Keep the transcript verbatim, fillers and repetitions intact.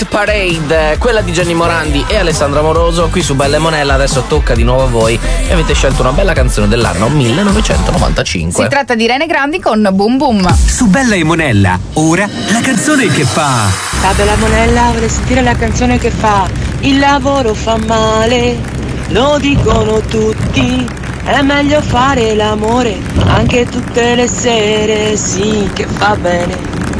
Parade, quella di Gianni Morandi e Alessandra Moroso, qui su Bella e Monella. Adesso tocca di nuovo a voi e avete scelto una bella canzone dell'anno millenovecentonovantacinque. Si tratta di Rene Grandi con Boom Boom. Su Bella e Monella, ora la canzone che fa. La Bella Monella vuole sentire la canzone che fa. Il lavoro fa male, lo dicono tutti. È meglio fare l'amore anche tutte le sere, sì che fa bene.